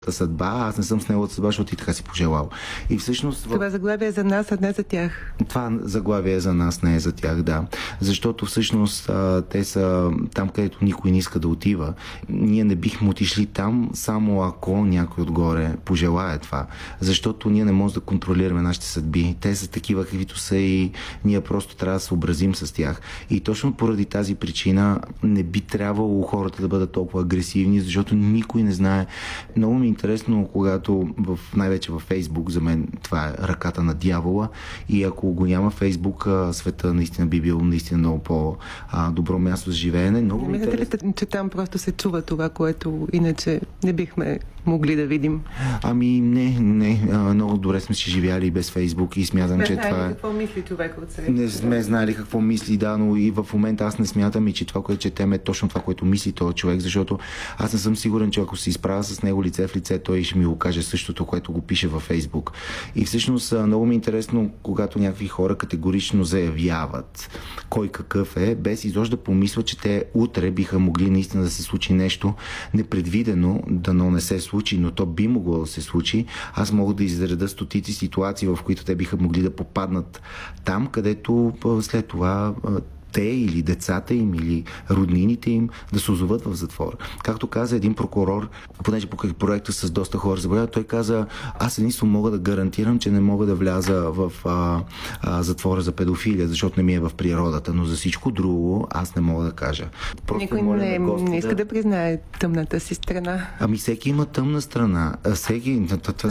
съдба, аз не съм с неговата съдба, защото ти така си пожелал. И всъщност... Това заглавие е за нас, а не за тях. Това заглавие е за нас, не е за тях, да. Защото всъщност те са там, където никой не иска да отива. Ние не бихме отишли там, само ако някой отгоре пожелае това. Защото ние не можем да контролираме нашите съдби. Те са такива, каквито са и ние просто трябва да се съобразим с тях. И точно поради тази причина не би трябвало хората да бъдат толкова агресивни, защото никой не знае. Много ми е интересно, когато най-вече във Фейсбук, за мен това е ръката на дявола, и ако го няма Фейсбук, света наистина би бил наистина много по-добро място за живеене. Много не мислите ли, че там просто се чува това, което иначе не бихме могли да видим? Ами не. Много добре сме си живяли и без Фейсбук и смятам, че това е... какво мисли човек от себе? Не сме знали какво мисли, да, но и в момента аз не смятам и че това, което четем, е точно това, което мисли този човек, защото аз не съм сигурен, че ако се изправя с него лице в лице, той ще ми го каже същото, което го пише във Фейсбук. И всъщност много ми е интересно, когато някакви хора категорично заявяват кой какъв е, без изобщо да помисля, че те утре биха могли наистина да се случи нещо непредвидено, дано не се случи, но то би могло да се случи. Аз мога да изреда стотици ситуации, в които те биха могли да попаднат там, където след това те или децата им, или роднините им да се озоват в затвора. Както каза един прокурор, понеже покрай проекта с доста хора заболяват, той каза: аз единствено мога да гарантирам, че не мога да вляза в затвора за педофилия, защото не ми е в природата, но за всичко друго аз не мога да кажа. Никой не иска да признае тъмната си страна. Ами всеки има тъмна страна. Всеки...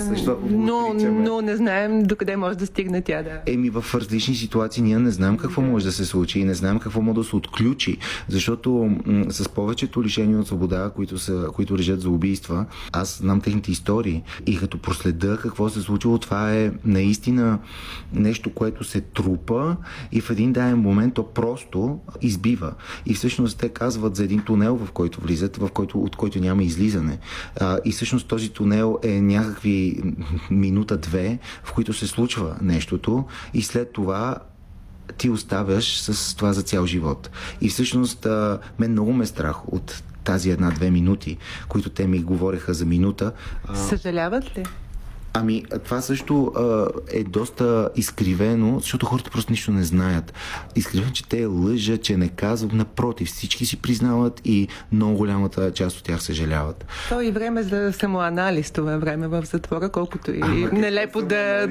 Но не знаем докъде може да стигне тя, да. В различни ситуации ние не знаем какво може да се случи и не знаем какво може да се отключи, защото с повечето лишени от свобода, които режат за убийства, аз знам техните истории и като проследа какво се случило, това е наистина нещо, което се трупа и в един даден момент то просто избива. И всъщност те казват за един тунел, в който влизат, от който няма излизане. И всъщност този тунел е някакви минута-две, в които се случва нещото и след това ти оставяш с това за цял живот. И всъщност мен много ме страх от тази 1-2 минути, които те ми говореха за минута. Съжаляват ли? Ами, това също е доста изкривено, защото хората просто нищо не знаят. Изкривено, че те лъжат, че не казват, напротив, всички си признават и много голямата част от тях съжаляват. То и време за самоанализ, това време в затвора, колкото и нелепо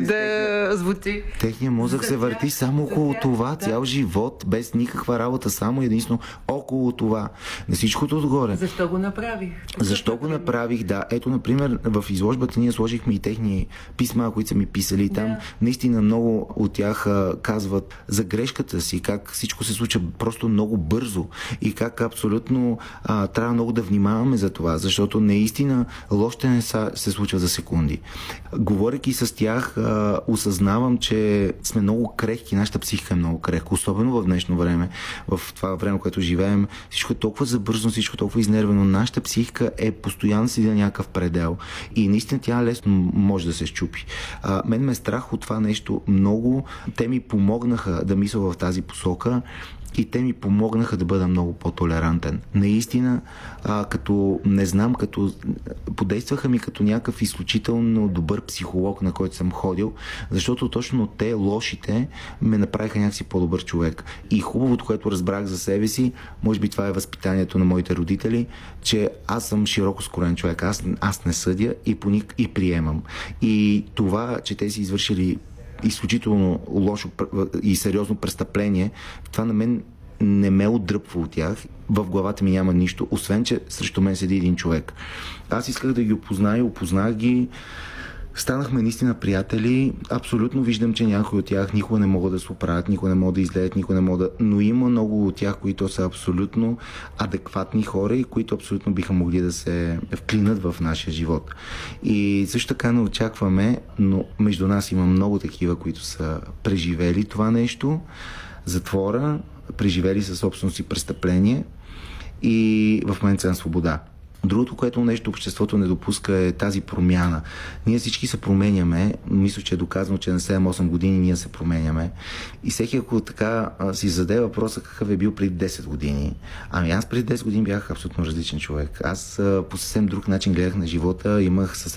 да звучи. Техният мозък се върти само около това, цял живот, без никаква работа, само единствено около това. На всичкото отгоре. Защо го направих? Защо го направих, да. Ето, например, в изложбата ние сложихме и техни писма, които са ми писали там. Наистина много от тях казват за грешката си, как всичко се случва просто много бързо и как абсолютно трябва много да внимаваме за това, защото наистина лошите не се случва за секунди. Говорейки с тях, осъзнавам, че сме много крехки, нашата психика е много крехка, особено в днешно време, в това време, в което живеем. Всичко е толкова забързано, всичко е толкова изнервено. Нашата психика е постоянно седи на някакъв предел и наистина тя лесно може да се щупи. Мен ме е страх от това нещо много. Те ми помогнаха да мисля в тази посока и те ми помогнаха да бъда много по-толерантен. Наистина, като не знам, като подействаха ми като някакъв изключително добър психолог, на който съм ходил, защото точно те, лошите, ме направиха някакси по-добър човек. И хубавото, което разбрах за себе си, може би това е възпитанието на моите родители, че аз съм широко скроен човек. Аз не съдя и приемам. И това, че те си извършили изключително лошо и сериозно престъпление, това на мен не ме отдръпва от тях. В главата ми няма нищо, освен че срещу мен седи един човек. Аз исках да ги опозная, опознах ги, станахме наистина приятели. Абсолютно виждам, че някои от тях никога не могат да се оправят, никога не могат да излеят, никога не могат да... Но има много от тях, които са абсолютно адекватни хора и които абсолютно биха могли да се вклинат в нашия живот. И също така не очакваме, но между нас има много такива, които са преживели това нещо, затвора, преживели със собствено си престъпление и в момента са на свобода. Другото, което нещо обществото не допуска, е тази промяна. Ние всички се променяме. Мисля, че е доказано, че на 7-8 години ние се променяме. И всеки, ако така си зададе въпроса какъв е бил преди 10 години. Ами аз преди 10 години бях абсолютно различен човек. Аз по съвсем друг начин гледах на живота, имах съвсем